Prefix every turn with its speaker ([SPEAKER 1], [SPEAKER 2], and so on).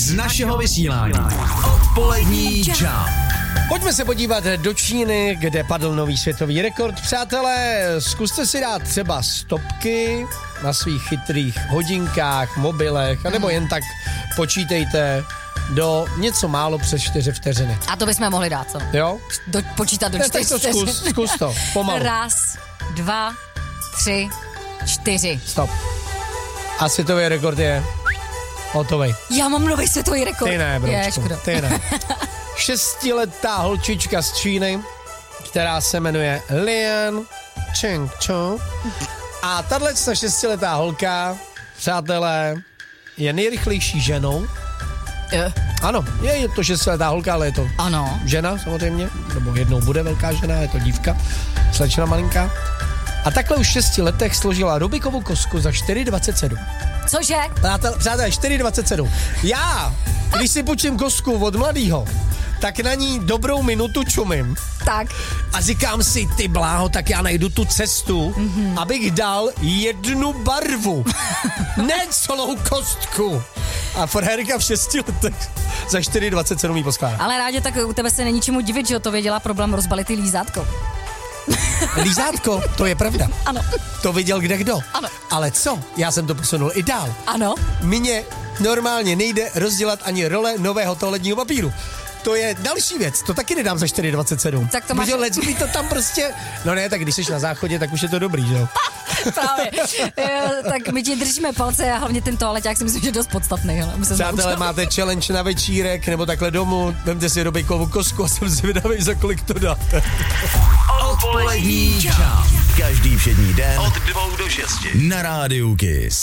[SPEAKER 1] z našeho vysílání. Odpolední Jump.
[SPEAKER 2] Pojďme se podívat do Číny, kde padl nový světový rekord. Přátelé, zkuste si dát třeba stopky na svých chytrých hodinkách, mobilech, anebo jen tak počítejte do něco málo přes 4 vteřiny.
[SPEAKER 3] A to bychom mohli dát, co?
[SPEAKER 2] Jo?
[SPEAKER 3] Počítat do 4
[SPEAKER 2] vteřin. Zkus to, pomalu.
[SPEAKER 3] 1, 2, 3, 4.
[SPEAKER 2] Stop. A světový rekord je hotovej.
[SPEAKER 3] Já mám nový světový rekord.
[SPEAKER 2] Ty ne,
[SPEAKER 3] bročku.
[SPEAKER 2] Ty ne. 6letá holčička z Číny, která se jmenuje Lian Chengchou. A tahle 6letá holka, přátelé, je nejrychlejší ženou. Ano, je to 6letá holka, ale je to žena samozřejmě, nebo jednou bude velká žena, je to dívka, slečna malinká. A takhle už v 6 letech složila Rubikovu kostku za 4,27.
[SPEAKER 3] Cože?
[SPEAKER 2] Přátelé, 4,27. Já, když si půjčím kostku od mladýho, tak na ní dobrou minutu čumím.
[SPEAKER 3] Tak. A
[SPEAKER 2] říkám si, ty bláho, tak já najdu tu cestu, abych dal jednu barvu. Ne celou kostku. A Ferherika v 6 letech za 4,27 jí poskládá.
[SPEAKER 3] Ale Rádě, tak u tebe se není čemu divit, že to věděla problém rozbalit i lízátko.
[SPEAKER 2] Lízátko, to je pravda.
[SPEAKER 3] Ano.
[SPEAKER 2] To viděl kdekdo.
[SPEAKER 3] Ano.
[SPEAKER 2] Ale co? Já jsem to posunul i dál.
[SPEAKER 3] Ano.
[SPEAKER 2] Mně normálně nejde rozdělat ani role nového toaletního papíru. To je další věc, to taky nedám za 4,27.
[SPEAKER 3] Tak to máš...
[SPEAKER 2] Protože to tam prostě... No ne, tak když jsi na záchodě, tak už je to dobrý, že jo?
[SPEAKER 3] Právě. Tak my ti držíme palce a hlavně ten toaleťák si myslím, že je dost podstatný.
[SPEAKER 2] Přátelé, máte challenge na večírek nebo takhle domů, vemte si Rubikovou kostku a jsem zvědavý, za kolik to dáte.
[SPEAKER 1] Odpolední Jump. Každý všední den od 2 do 6 na Rádiu Kiss.